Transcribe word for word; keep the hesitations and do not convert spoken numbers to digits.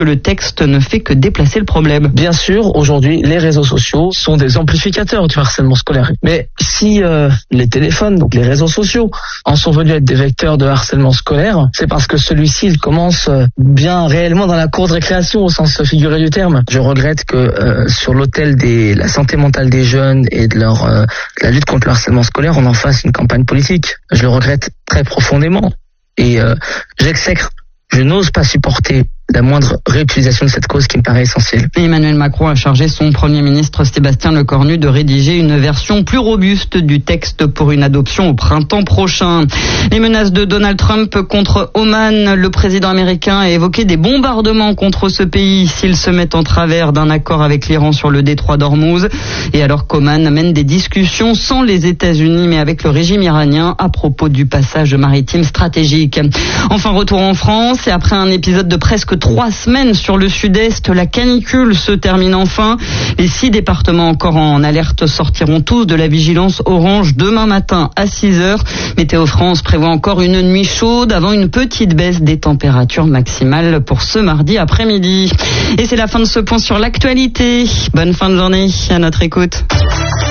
Le texte ne fait que déplacer le problème. Bien sûr, aujourd'hui, les réseaux sociaux sont des amplificateurs du harcèlement scolaire. Mais si euh, les téléphones, donc les réseaux sociaux, en sont venus être des vecteurs de harcèlement scolaire, c'est parce que celui-ci, il commence bien réellement dans la cour de récréation au sens figuré du terme. Je regrette que euh, sur l'autel de la santé mentale des jeunes et de, leur, euh, de la lutte contre le harcèlement scolaire, on en fasse une campagne politique. Je le regrette très profondément. Et euh, j'exècre, je n'ose pas supporter la moindre réutilisation de cette cause qui me paraît essentielle. Emmanuel Macron a chargé son Premier ministre Sébastien Lecornu de rédiger une version plus robuste du texte pour une adoption au printemps prochain. Les menaces de Donald Trump contre Oman, le président américain a évoqué des bombardements contre ce pays s'il se met en travers d'un accord avec l'Iran sur le détroit d'Ormuz. Et alors qu'Oman mène des discussions sans les États-Unis mais avec le régime iranien à propos du passage maritime stratégique. Enfin, retour en France et après un épisode de presque trois semaines sur le sud-est, la canicule se termine enfin. Les six départements encore en alerte sortiront tous de la vigilance orange demain matin à six heures. Météo France prévoit encore une nuit chaude avant une petite baisse des températures maximales pour ce mardi après-midi. Et c'est la fin de ce point sur l'actualité. Bonne fin de journée à notre écoute.